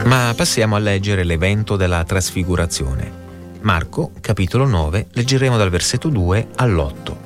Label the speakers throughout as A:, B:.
A: Ma passiamo a leggere l'evento della trasfigurazione. Marco, capitolo 9, leggeremo dal versetto 2 all'8.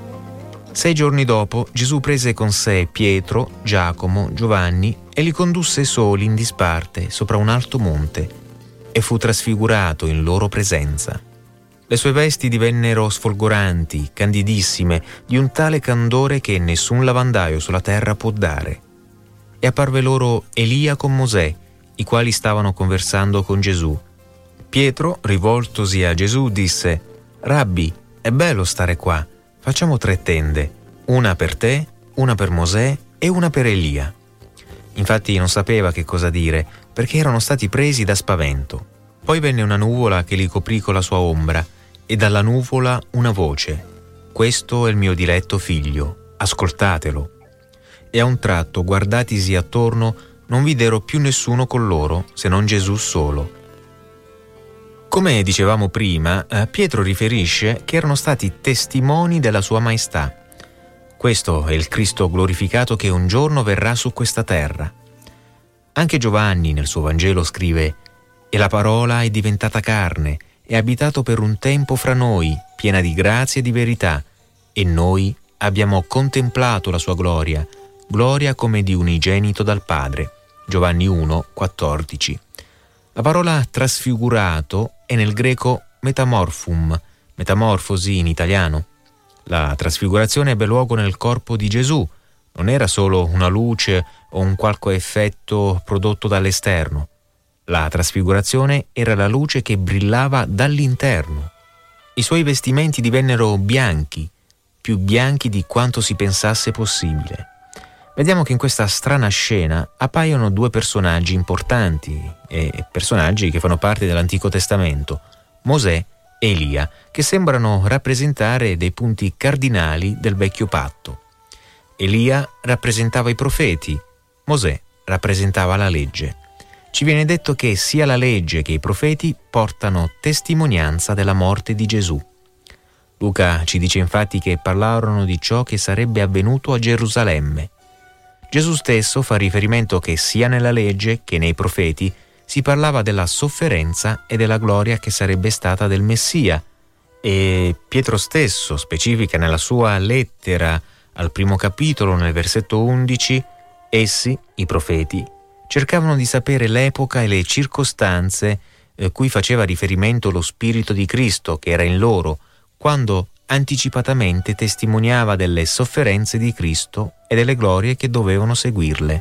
A: 6 giorni dopo, Gesù prese con sé Pietro, Giacomo, Giovanni e li condusse soli in disparte sopra un alto monte e fu trasfigurato in loro presenza. Le sue vesti divennero sfolgoranti, candidissime, di un tale candore che nessun lavandaio sulla terra può dare. E apparve loro Elia con Mosè, i quali stavano conversando con Gesù. Pietro, rivoltosi a Gesù, disse: «Rabbi, è bello stare qua. Facciamo 3 tende, una per te, una per Mosè e una per Elia». Infatti non sapeva che cosa dire, perché erano stati presi da spavento. Poi venne una nuvola che li coprì con la sua ombra, e dalla nuvola una voce: «Questo è il mio diletto figlio, ascoltatelo». E a un tratto, guardatisi attorno, non videro più nessuno con loro, se non Gesù solo. Come dicevamo prima, Pietro riferisce che erano stati testimoni della sua maestà. Questo è il Cristo glorificato che un giorno verrà su questa terra. Anche Giovanni nel suo Vangelo scrive: «E la parola è diventata carne, è abitato per un tempo fra noi, piena di grazia e di verità, e noi abbiamo contemplato la sua gloria, gloria come di unigenito dal Padre». Giovanni 1, 14. La parola trasfigurato è nel greco metamorphum, metamorfosi in italiano. La trasfigurazione ebbe luogo nel corpo di Gesù. Non era solo una luce o un qualche effetto prodotto dall'esterno. La trasfigurazione era la luce che brillava dall'interno. I suoi vestimenti divennero bianchi, più bianchi di quanto si pensasse possibile. Vediamo che in questa strana scena appaiono 2 personaggi importanti e personaggi che fanno parte dell'Antico Testamento, Mosè e Elia, che sembrano rappresentare dei punti cardinali del vecchio patto. Elia rappresentava i profeti, Mosè rappresentava la legge. Ci viene detto che sia la legge che i profeti portano testimonianza della morte di Gesù. Luca ci dice infatti che parlarono di ciò che sarebbe avvenuto a Gerusalemme. Gesù stesso fa riferimento che sia nella legge che nei profeti si parlava della sofferenza e della gloria che sarebbe stata del Messia, e Pietro stesso specifica nella sua lettera al primo capitolo, nel versetto 11, essi, i profeti, cercavano di sapere l'epoca e le circostanze cui faceva riferimento lo Spirito di Cristo che era in loro, quando anticipatamente testimoniava delle sofferenze di Cristo e delle glorie che dovevano seguirle.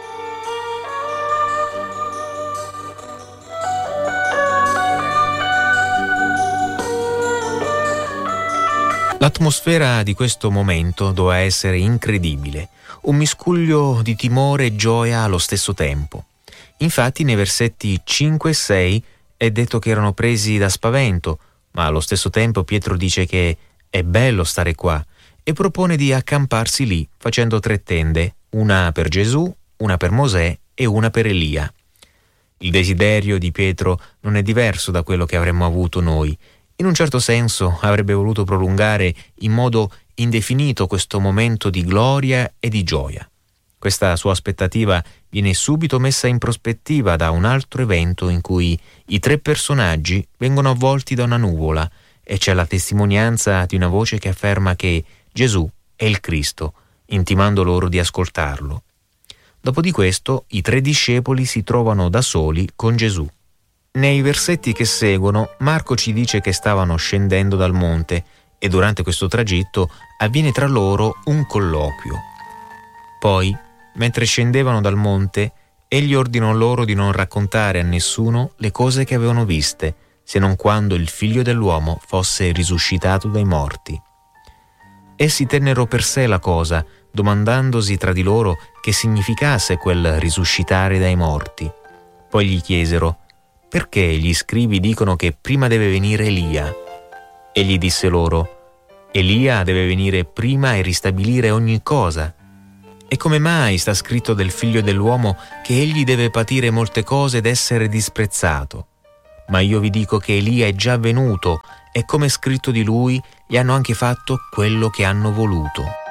A: L'atmosfera di questo momento doveva essere incredibile, un miscuglio di timore e gioia allo stesso tempo. Infatti nei versetti 5 e 6 è detto che erano presi da spavento, ma allo stesso tempo Pietro dice che è bello stare qua e propone di accamparsi lì facendo 3 tende, una per Gesù, una per Mosè e una per Elia. Il desiderio di Pietro non è diverso da quello che avremmo avuto noi. In un certo senso avrebbe voluto prolungare in modo indefinito questo momento di gloria e di gioia. Questa sua aspettativa viene subito messa in prospettiva da un altro evento in cui i 3 personaggi vengono avvolti da una nuvola e c'è la testimonianza di una voce che afferma che Gesù è il Cristo, intimando loro di ascoltarlo. Dopo di questo, i 3 discepoli si trovano da soli con Gesù. Nei versetti che seguono, Marco ci dice che stavano scendendo dal monte e durante questo tragitto avviene tra loro un colloquio. Poi, mentre scendevano dal monte, egli ordinò loro di non raccontare a nessuno le cose che avevano viste, se non quando il Figlio dell'uomo fosse risuscitato dai morti. Essi tennero per sé la cosa, domandandosi tra di loro che significasse quel risuscitare dai morti. Poi gli chiesero: «Perché gli scribi dicono che prima deve venire Elia?» Egli disse loro: «Elia deve venire prima e ristabilire ogni cosa. E come mai sta scritto del Figlio dell'uomo che egli deve patire molte cose ed essere disprezzato? Ma io vi dico che Elia è già venuto e come è scritto di lui gli hanno anche fatto quello che hanno voluto».